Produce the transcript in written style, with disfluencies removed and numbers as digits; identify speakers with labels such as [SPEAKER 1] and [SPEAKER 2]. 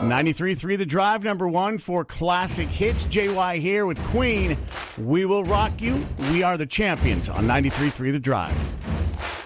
[SPEAKER 1] 93.3 The Drive, number one for classic hits. JY here with Queen. We will rock you. We are the champions on 93.3 The Drive.